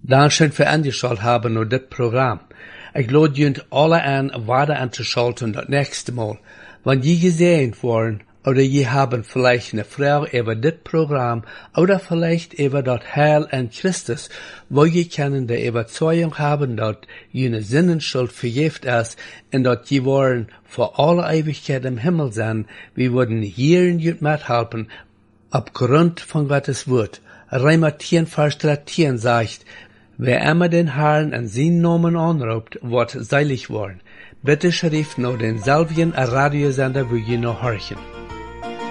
Dankeschön für angeschaut haben nur das Programm. Ich lade junt alle an, weiter anzuschalten das nächste Mal. Wenn je gesehen worden, oder je haben vielleicht eine Frage über das Programm, oder vielleicht über das Heil an Christus, wo je können die Überzeugung haben, dass jene Sinnenschuld vergift ist, und dass je wollen für alle Ewigkeit im Himmel sein, wir würden hier in jut mithelfen, aufgrund von Gottes Wort. Römer 10, Vers 13 sagt, wer immer den Herrn an seinen Namen anruft, wird seilig worden. Bitte schrift noch denselben Radiosender, wo ihr noch horchen.